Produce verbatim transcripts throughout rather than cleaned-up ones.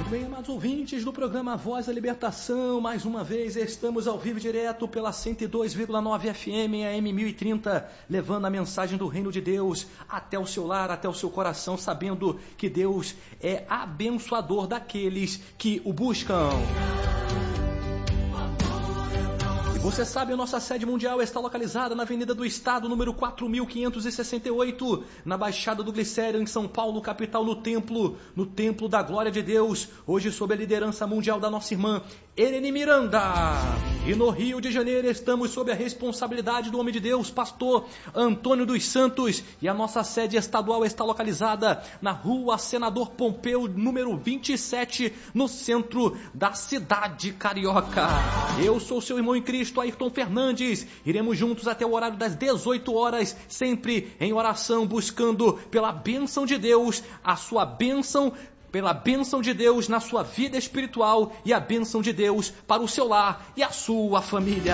Bem, amados ouvintes do programa Voz da Libertação, mais uma vez estamos ao vivo direto pela cento e dois vírgula nove F M, A M mil e trinta, levando a mensagem do Reino de Deus até o seu lar, até o seu coração, sabendo que Deus é abençoador daqueles que o buscam. Você sabe, a nossa sede mundial está localizada na Avenida do Estado, número quatro mil quinhentos e sessenta e oito, na Baixada do Glicério, em São Paulo, capital, no templo, no templo da glória de Deus, hoje sob a liderança mundial da nossa irmã Ereni Miranda. E no Rio de Janeiro estamos sob a responsabilidade do homem de Deus, pastor Antônio dos Santos, e a nossa sede estadual está localizada na Rua Senador Pompeu, número vinte e sete, no centro da cidade carioca. Eu sou seu irmão em Cristo, Ayrton Fernandes. Iremos juntos até o horário das dezoito horas, sempre em oração, buscando pela bênção de Deus, a sua bênção, pela bênção de Deus na sua vida espiritual e a bênção de Deus para o seu lar e a sua família.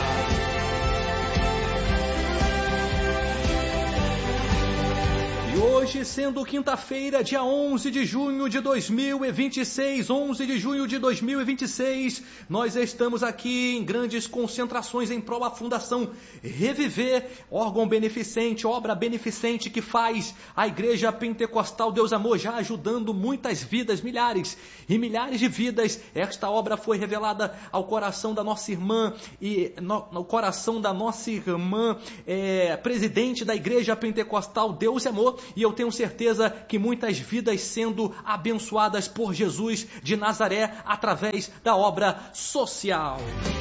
Hoje, sendo quinta-feira, dia onze de junho de dois mil e vinte e seis, onze de junho de dois mil e vinte e seis, nós estamos aqui em grandes concentrações em prol da Fundação Reviver, órgão beneficente, obra beneficente que faz a Igreja Pentecostal Deus Amor, já ajudando muitas vidas, milhares e milhares de vidas. Esta obra foi revelada ao coração da nossa irmã e no, no coração da nossa irmã é, presidente da Igreja Pentecostal Deus Amor. E eu tenho certeza que muitas vidas sendo abençoadas por Jesus de Nazaré através da obra social.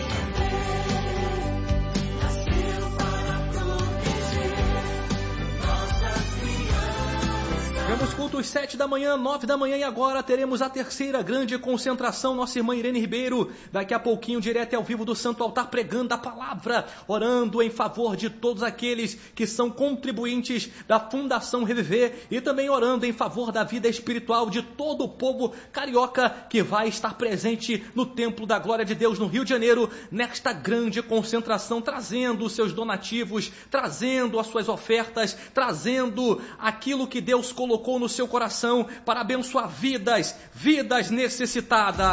Temos cultos sete da manhã, nove da manhã e agora teremos a terceira grande concentração. Nossa irmã Irene Ribeiro, daqui a pouquinho, direto ao vivo do Santo Altar, pregando a palavra, orando em favor de todos aqueles que são contribuintes da Fundação Reviver e também orando em favor da vida espiritual de todo o povo carioca que vai estar presente no Templo da Glória de Deus no Rio de Janeiro, nesta grande concentração, trazendo os seus donativos, trazendo as suas ofertas, trazendo aquilo que Deus colocou no seu coração para abençoar vidas, vidas necessitadas.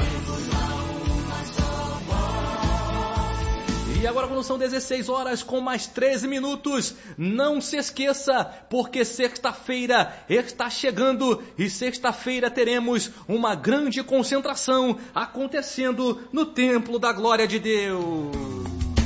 E agora, quando são dezesseis horas com mais treze minutos, não se esqueça, porque sexta-feira está chegando e sexta-feira teremos uma grande concentração acontecendo no Templo da Glória de Deus.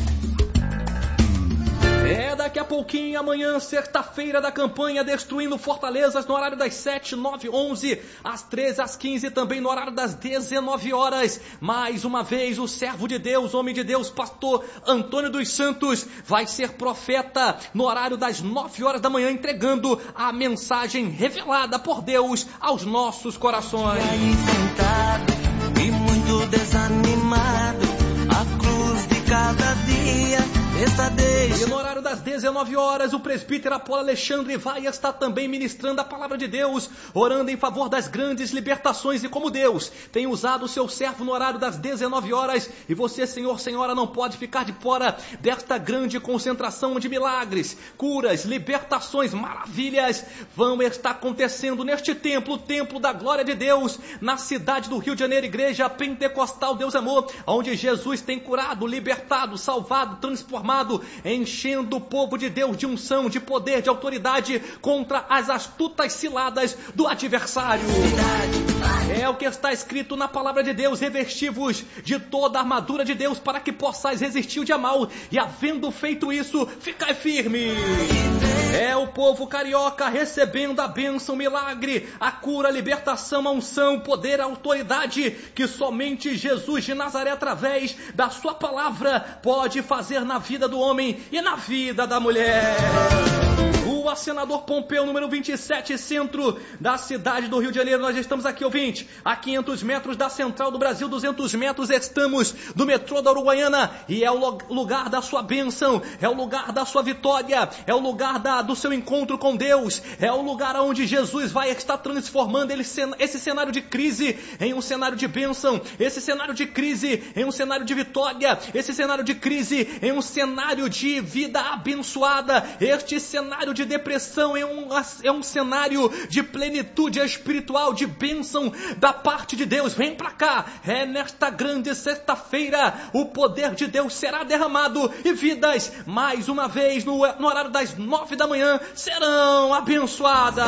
É daqui a pouquinho, amanhã, sexta-feira da campanha, destruindo fortalezas no horário das sete, nove, onze, às treze, às quinze, também no horário das dezenove horas. Mais uma vez, o servo de Deus, homem de Deus, pastor Antônio dos Santos, vai ser profeta no horário das nove horas da manhã, entregando a mensagem revelada por Deus aos nossos corações. E aí, sentado e muito desanimado, a cruz de cada dia. E no horário das dezenove horas, o presbítero Apolo Alexandre vai estar também ministrando a palavra de Deus, orando em favor das grandes libertações. E como Deus tem usado o seu servo no horário das dezenove horas, e você, senhor, senhora, não pode ficar de fora desta grande concentração onde milagres, curas, libertações, maravilhas vão estar acontecendo neste templo, o Templo da Glória de Deus, na cidade do Rio de Janeiro, Igreja Pentecostal Deus Amor, onde Jesus tem curado, libertado, salvado, transformado, enchendo o povo de Deus de unção, de poder, de autoridade contra as astutas ciladas do adversário. É o que está escrito na palavra de Deus: revesti-vos de toda a armadura de Deus para que possais resistir o dia mal, e havendo feito isso, ficai firme. É o povo carioca recebendo a bênção, o milagre, a cura, a libertação, a unção, o poder, a autoridade que somente Jesus de Nazaré, através da sua palavra, pode fazer na vida do homem e na vida da mulher. Rua Senador Pompeu, número vinte e sete, centro da cidade do Rio de Janeiro. Nós estamos aqui, ouvinte, a quinhentos metros da Central do Brasil, duzentos metros estamos do metrô da Uruguaiana, e é o lugar da sua bênção, é o lugar da sua vitória, é o lugar da, do seu encontro com Deus, é o lugar onde Jesus vai estar transformando ele, esse cenário de crise em um cenário de bênção, esse cenário de crise em um cenário de vitória, esse cenário de crise em um cenário de vida abençoada, este cenário de depressão é um, é um cenário de plenitude espiritual, de bênção da parte de Deus. Vem pra cá, é nesta grande sexta-feira, o poder de Deus será derramado e vidas, mais uma vez, no, no horário das nove da manhã, serão abençoadas.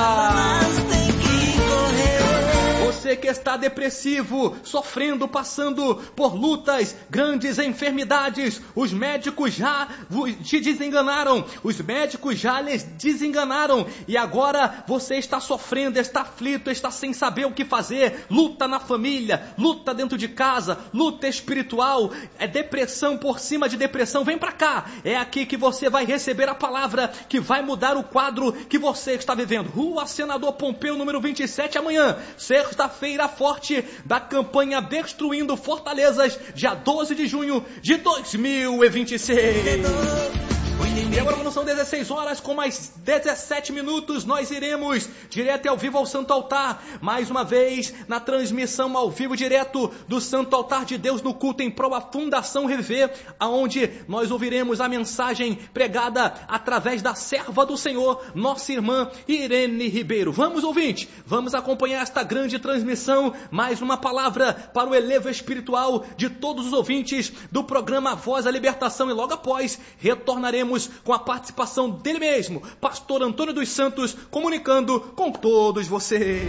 Você que está depressivo, sofrendo, passando por lutas, grandes enfermidades, os médicos já te desenganaram, os médicos já lhes desenganaram, e agora você está sofrendo, está aflito, está sem saber o que fazer, luta na família, luta dentro de casa, luta espiritual, é depressão por cima de depressão. Vem pra cá, é aqui que você vai receber a palavra que vai mudar o quadro que você está vivendo. Rua Senador Pompeu, número vinte e sete, amanhã, sexta-feira forte da campanha Destruindo Fortalezas, dia doze de junho de dois mil e vinte e seis. E agora, quando são dezesseis horas, com mais dezessete minutos, nós iremos direto ao vivo ao Santo Altar, mais uma vez na transmissão ao vivo direto do Santo Altar de Deus no culto em prol da Fundação Reviver, aonde nós ouviremos a mensagem pregada através da serva do Senhor, nossa irmã Irene Ribeiro. Vamos, ouvinte, vamos acompanhar esta grande transmissão, mais uma palavra para o elevo espiritual de todos os ouvintes do programa Voz da Libertação, e logo após retornaremos com a participação dele mesmo, pastor Antônio dos Santos, comunicando com todos vocês.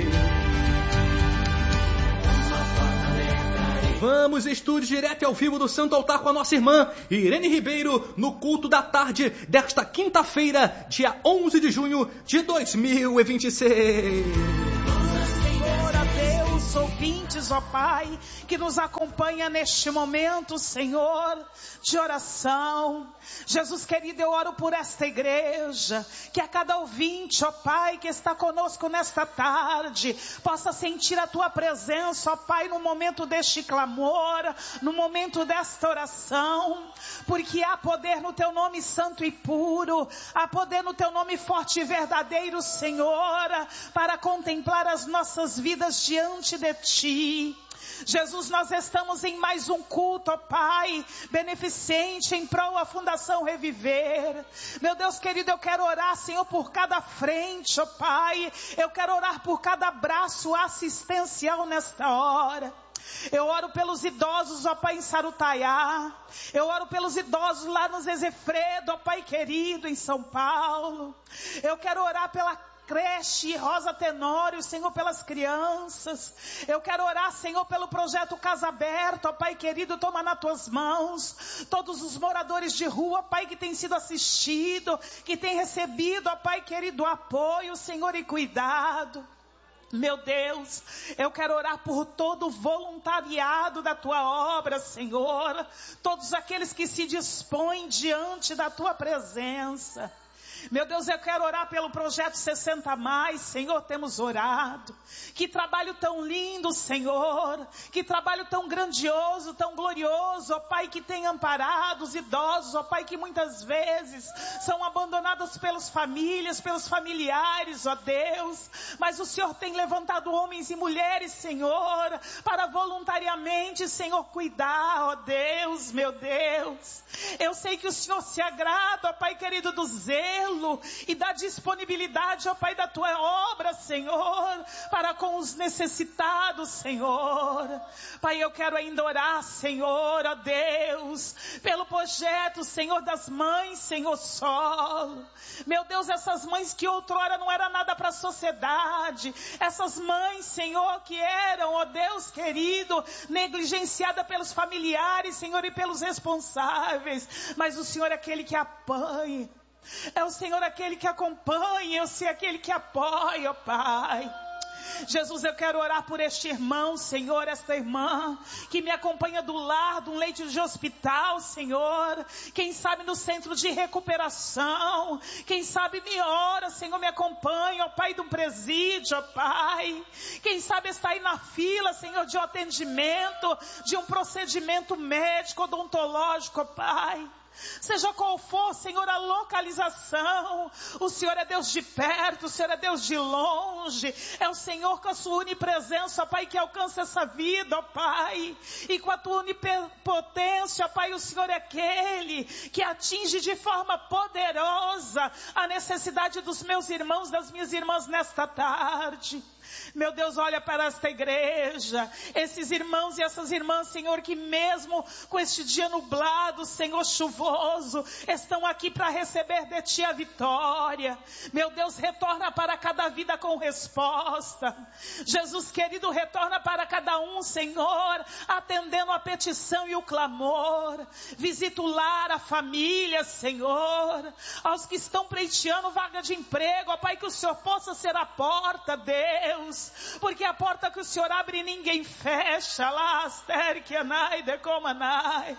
Vamos, estúdio direto ao vivo do Santo Altar com a nossa irmã Irene Ribeiro, no culto da tarde desta quinta-feira, dia onze de junho de dois mil e vinte e seis. Ouvintes, ó Pai, que nos acompanha neste momento, Senhor, de oração. Jesus querido, eu oro por esta igreja, que a cada ouvinte, ó Pai, que está conosco nesta tarde, possa sentir a Tua presença, ó Pai, no momento deste clamor, no momento desta oração, porque há poder no Teu nome santo e puro, há poder no Teu nome forte e verdadeiro, Senhor, para contemplar as nossas vidas diante de Ti. Jesus, nós estamos em mais um culto, ó Pai, beneficente em prol da Fundação Reviver. Meu Deus querido, eu quero orar, Senhor, por cada frente, ó Pai. Eu quero orar por cada braço assistencial nesta hora. Eu oro pelos idosos, ó Pai, em Sarutaiá. Eu oro pelos idosos lá no Zezefredo, ó Pai querido, em São Paulo. Eu quero orar pela creche Rosa Tenório, Senhor, pelas crianças. Eu quero orar, Senhor, pelo projeto Casa Aberta, ó Pai querido, toma nas Tuas mãos todos os moradores de rua, Pai, que tem sido assistido, que tem recebido, ó Pai querido, apoio, Senhor, e cuidado. Meu Deus, eu quero orar por todo o voluntariado da Tua obra, Senhor, todos aqueles que se dispõem diante da Tua presença. Meu Deus, eu quero orar pelo projeto sessenta mais, Senhor, temos orado. Que trabalho tão lindo, Senhor. Que trabalho tão grandioso, tão glorioso, ó Pai, que tem amparado os idosos, ó Pai, que muitas vezes são abandonados pelas famílias, pelos familiares, ó Deus. Mas o Senhor tem levantado homens e mulheres, Senhor, para voluntariamente, Senhor, cuidar, ó Deus, meu Deus. Eu sei que o Senhor se agrada, ó Pai querido, do zelo e da disponibilidade, ó Pai, da Tua obra, Senhor, para com os necessitados, Senhor. Pai, eu quero ainda orar, Senhor, ó Deus, pelo projeto, Senhor, das mães, Senhor, solo. Meu Deus, essas mães que outrora não era nada para a sociedade, essas mães, Senhor, que eram, ó Deus querido, negligenciadas pelos familiares, Senhor, e pelos responsáveis, mas o Senhor é aquele que apanha. É o Senhor aquele que acompanha, eu sei aquele que apoia, ó Pai. Jesus, eu quero orar por este irmão, Senhor, esta irmã, que me acompanha do lar, de um leito de hospital, Senhor, quem sabe no centro de recuperação, quem sabe me ora, Senhor, me acompanha, ó Pai, de um presídio, ó Pai, quem sabe está aí na fila, Senhor, de um atendimento, de um procedimento médico, odontológico, ó Pai. Seja qual for, Senhor, a localização, o Senhor é Deus de perto, o Senhor é Deus de longe, é o Senhor com a sua onipresença, Pai, que alcança essa vida, ó Pai, e com a tua onipotência, Pai, o Senhor é aquele que atinge de forma poderosa a necessidade dos meus irmãos, das minhas irmãs nesta tarde. Meu Deus, olha para esta igreja, esses irmãos e essas irmãs, Senhor, que mesmo com este dia nublado, Senhor, chuvoso, estão aqui para receber de Ti a vitória. Meu Deus, retorna para cada vida com resposta. Jesus querido, retorna para cada um, Senhor, atendendo a petição e o clamor. Visita o lar, a família, Senhor, aos que estão pleiteando vaga de emprego, ó Pai, que o Senhor possa ser a porta, Deus. Porque a porta que o Senhor abre ninguém fecha. Lá, Aster, que anai, de como anai.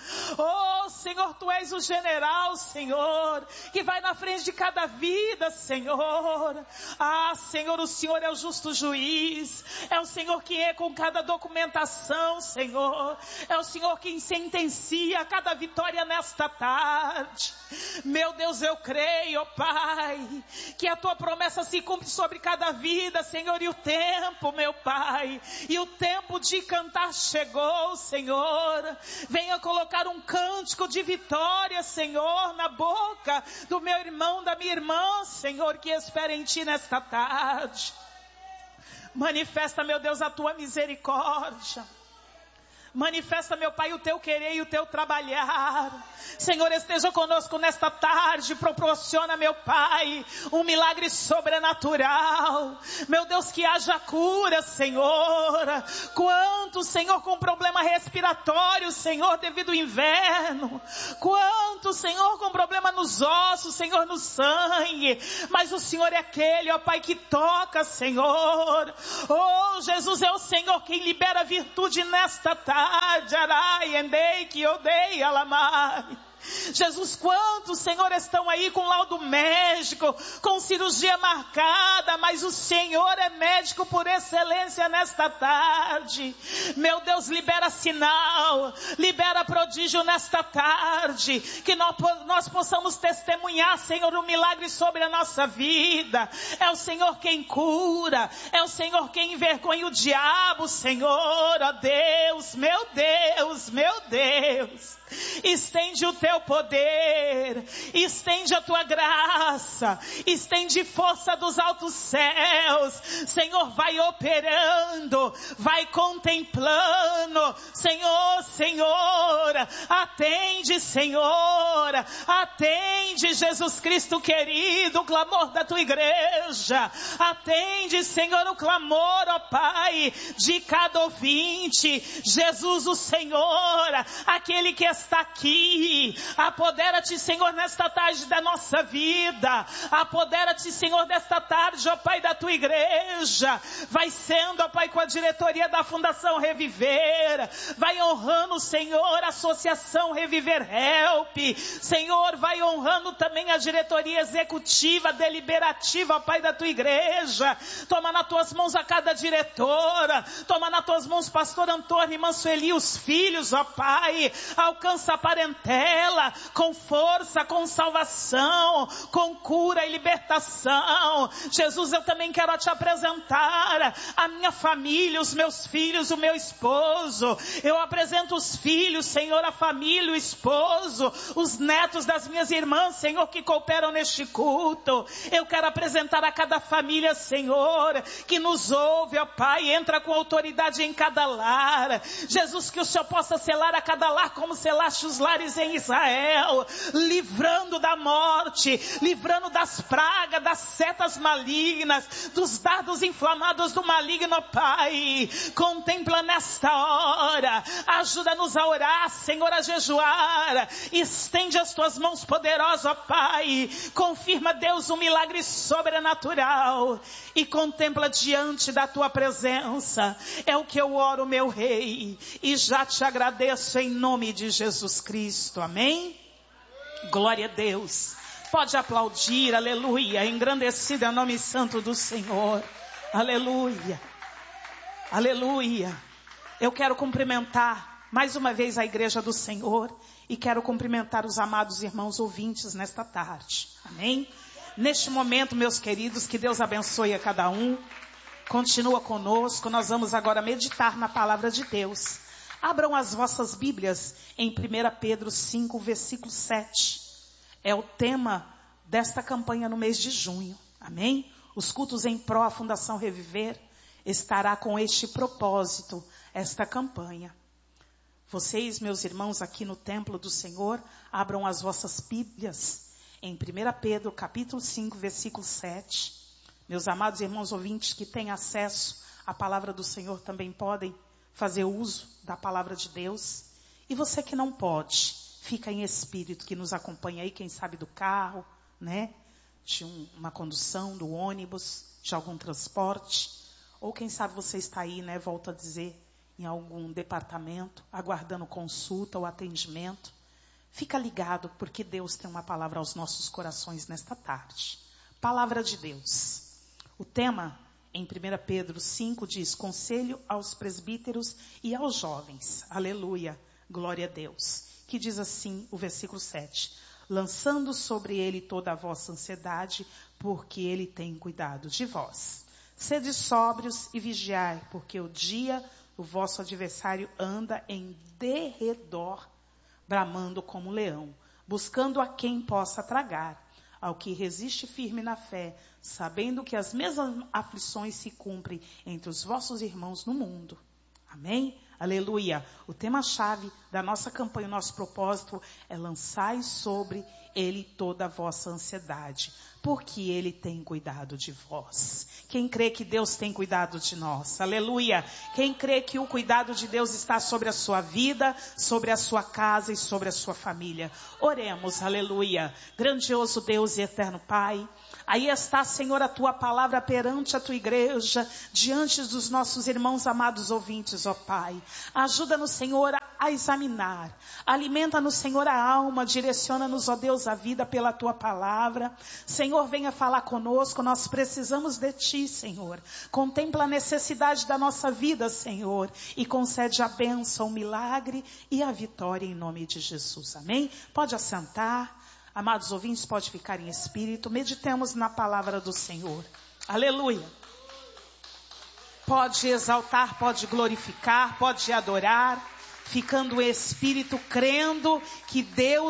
Oh, Senhor, Tu és o general, Senhor, que vai na frente de cada vida, Senhor. Ah, Senhor, o Senhor é o justo juiz. É o Senhor que é com cada documentação, Senhor. É o Senhor quem sentencia cada vitória nesta tarde. Meu Deus, eu creio, oh Pai, que a Tua promessa se cumpre sobre cada vida, Senhor. E o tempo, meu Pai, e o tempo de cantar chegou, Senhor. Venha colocar um cântico de vitória, Senhor, na boca do meu irmão, da minha irmã, Senhor, que espera em Ti nesta tarde. Manifesta, meu Deus, a Tua misericórdia. Manifesta, meu Pai, o Teu querer e o Teu trabalhar. Senhor, esteja conosco nesta tarde. Proporciona, meu Pai, um milagre sobrenatural. Meu Deus, que haja cura, Senhor. Quantos, Senhor, com problema respiratório, Senhor, devido ao inverno. Quantos, Senhor, com problema nos ossos, Senhor, no sangue. Mas o Senhor é aquele, ó Pai, que toca, Senhor. Oh, Jesus é o Senhor quem libera virtude nesta tarde. Arai, endei, que odeia, alamai. Jesus, quantos, Senhor, estão aí com laudo médico, com cirurgia marcada, mas o Senhor é médico por excelência nesta tarde. Meu Deus, libera sinal, libera prodígio nesta tarde, que nós, nós possamos testemunhar, Senhor, um milagre sobre a nossa vida. É o Senhor quem cura, é o Senhor quem envergonha o diabo, Senhor, ó Deus, meu Deus, meu Deus. Estende o Teu poder, estende a Tua graça, estende força dos altos céus. Senhor, vai operando, vai contemplando. Senhor, Senhor, atende, Senhor, atende, Jesus Cristo querido, o clamor da Tua igreja. Atende, Senhor, o clamor, ó Pai, de cada ouvinte. Jesus, o Senhor, aquele que é está aqui. Apodera-te, Senhor, nesta tarde da nossa vida. Apodera-te, Senhor, desta tarde, ó Pai, da Tua igreja. Vai sendo, ó Pai, com a diretoria da Fundação Reviver. Vai honrando, Senhor, a Associação Reviver Help. Senhor, vai honrando também a diretoria executiva, deliberativa, ó Pai, da Tua igreja. Toma nas Tuas mãos a cada diretora. Toma nas Tuas mãos, pastor Antônio e irmã Sueli, os filhos, ó Pai. Alcança a parentela com força, com salvação, com cura e libertação. Jesus, eu também quero te apresentar a minha família, os meus filhos, o meu esposo. Eu apresento os filhos, Senhor, a família, o esposo, os netos das minhas irmãs, Senhor, que cooperam neste culto. Eu quero apresentar a cada família, Senhor, que nos ouve, ó Pai, entra com autoridade em cada lar. Jesus, que o Senhor possa selar a cada lar como selaste os lares em Israel, livrando da morte, livrando das pragas, das setas malignas, dos dardos inflamados do maligno, Pai. Contempla nesta hora, ajuda-nos a orar, Senhor, a jejuar, estende as Tuas mãos poderosas, ó Pai, confirma, Deus, um milagre sobrenatural e contempla diante da Tua presença. É o que eu oro, meu Rei, e já te agradeço em nome de Jesus Cristo, amém? Glória a Deus. Pode aplaudir, aleluia, engrandecido é o nome santo do Senhor, aleluia, aleluia. Eu quero cumprimentar mais uma vez a igreja do Senhor e quero cumprimentar os amados irmãos ouvintes nesta tarde. Amém? Neste momento, meus queridos, que Deus abençoe a cada um. Continua conosco, nós vamos agora meditar na palavra de Deus. Abram as vossas Bíblias em primeira Pedro cinco, versículo sete. É o tema desta campanha no mês de junho. Amém? Os cultos em pró à Fundação Reviver estará com este propósito, esta campanha. Vocês, meus irmãos, aqui no templo do Senhor, abram as vossas Bíblias em primeira Pedro, capítulo cinco, versículo sete. Meus amados irmãos ouvintes que têm acesso à palavra do Senhor também podem fazer uso da palavra de Deus. E você que não pode, fica em espírito, que nos acompanha aí, quem sabe do carro, né? De um, uma condução, do ônibus, de algum transporte. Ou quem sabe você está aí, né? Volto a dizer, em algum departamento, aguardando consulta ou atendimento. Fica ligado, porque Deus tem uma palavra aos nossos corações nesta tarde. Palavra de Deus. O tema em primeira Pedro cinco diz: conselho aos presbíteros e aos jovens. Aleluia, glória a Deus. Que diz assim o versículo sete: lançando sobre ele toda a vossa ansiedade, porque ele tem cuidado de vós. Sede sóbrios e vigiai, porque o dia o vosso adversário anda em derredor, bramando como leão, buscando a quem possa tragar. Ao que resiste firme na fé, sabendo que as mesmas aflições se cumprem entre os vossos irmãos no mundo. Amém? Aleluia. O tema-chave da nossa campanha, o nosso propósito é lançai sobre ele toda a vossa ansiedade, porque ele tem cuidado de vós. Quem crê que Deus tem cuidado de nós? Aleluia. Quem crê que o cuidado de Deus está sobre a sua vida, sobre a sua casa e sobre a sua família? Oremos, aleluia. Grandioso Deus e eterno Pai, aí está, Senhor, a tua palavra perante a tua igreja, diante dos nossos irmãos amados ouvintes, ó Pai. Ajuda-nos, Senhor, a examinar. Alimenta-nos, Senhor, a alma. Direciona-nos, ó Deus, a vida pela tua palavra. Senhor, venha falar conosco. Nós precisamos de ti, Senhor. Contempla a necessidade da nossa vida, Senhor. E concede a bênção, o milagre e a vitória em nome de Jesus. Amém? Pode assentar. Amados ouvintes, pode ficar em espírito. Meditemos na palavra do Senhor. Aleluia. Pode exaltar, pode glorificar, pode adorar, ficando o espírito crendo que Deus